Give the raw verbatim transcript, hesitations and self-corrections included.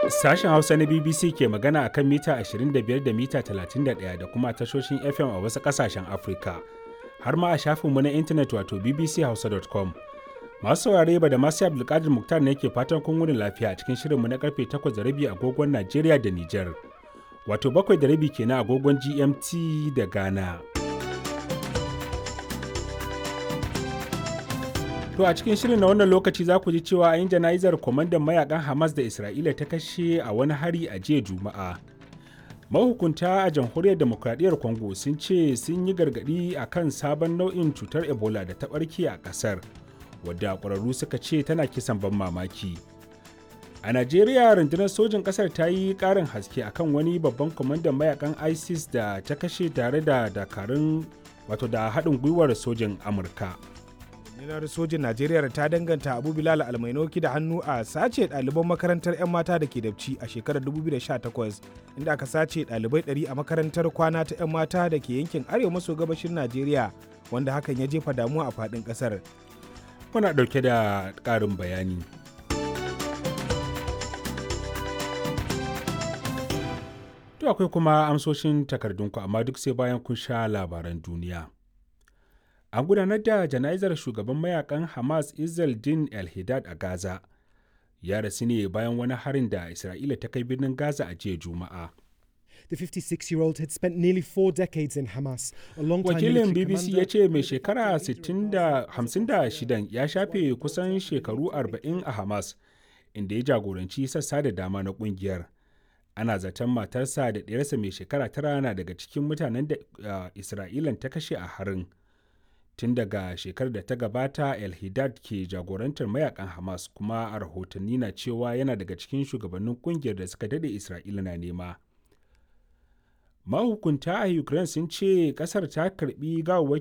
Sashen Hausa na B B C ke magana akan mita ashirin da biyar da mita talatin da ɗaya da kuma tashoshin F M a wasu ƙasashen Afirka. Har ma a shafinmu na intanet wato b b c hausa dot com. Masu saurare ba da masu Abdulkadir Muktar ne ke fatan kun wuni lafiya a cikin shirinmu na karfe takwas da rabi agogon Najeriya da Nijar. Wato bakwai da rabi kenan agogon G M T da Ghana. To a cikin shirin na wannan lokaci za ku ji cewa an yi jana'izar kwamandan mayakan Hamas da Isra'ila ta kashe a wani hari a jiya Juma'a. Mahukunta a jamhuriyar demokradiyyar Congo sun ce sun yi gargaɗi a kan sabon nau'in cutar Ebola da ta ɓarke a ƙasar, wadda ƙwararru suka ce tana kisan ban mamaki. A Najeriya rundunar sojin ƙasar ta yi ƙarin haske akan wani babban kwamandan mayakan ISIS da ta kashe tare da dakarun wato da haɗin gwiwar sojin Amurka. rundunar sojin najeriya ta danganta abu bilal almainoki da hannu a sace ɗaliban makarantar 'yan mata da ke dabci a shekarar dubu biyu da sha takwas, inda aka sace ɗalibai ɗari a makarantar kwana ta 'yan mata da ke yankin arewa maso gabashin najeriya, wanda hakan ya jefa damuwa a faɗin ƙasar. Muna ɗauke da ƙarin bayani. To akwai kuma amsoshin takardunku, amma duk sai bayan kun sha labaran duniya. An gudanar da jana'izar shugaban mayakan Hamas Izzeldin El-Hidad a Gaza. Ya rasu ne bayan wani harin da Isra'ila ta kai birnin Gaza a jiya Juma'a. The fifty-six-year-old had spent nearly four decades in Hamas, a long-time Wakilin military B B C ya ce mai shekara hamsin da shida ya shafe kusan shekaru arba'in a Hamas, inda ya jagoranci sassa da dama na kungiyar. Ana zaton matarsa da ɗiyarsa mai shekara tara na daga cikin mutanen da uh, Isra'ilan ta kashe a harin. Tun daga shekarar da ta gabata El-Hidad ke jagorantar mayakan Hamas, kuma a rahotanni na cewa yana daga cikin shugabannin kungiyar da suka dade Isra'ila na nema. Mahukunta a Ukraine sun ce kasar ta karbi gawawwaki